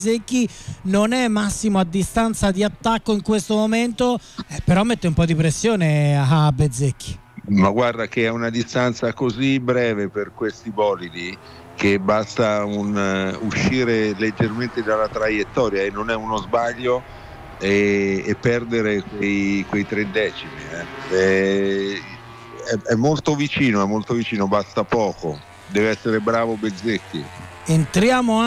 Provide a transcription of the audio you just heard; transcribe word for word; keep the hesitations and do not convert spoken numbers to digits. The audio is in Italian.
Bezzecchi non è Massimo a distanza di attacco in questo momento, eh, però mette un po' di pressione a Bezzecchi. Ma guarda che è una distanza così breve per questi bolidi che basta un, uh, uscire leggermente dalla traiettoria e non è uno sbaglio e, e perdere quei, quei tre decimi. Eh. E, è, è molto vicino, è molto vicino, basta poco. Deve essere bravo Bezzecchi. Entriamo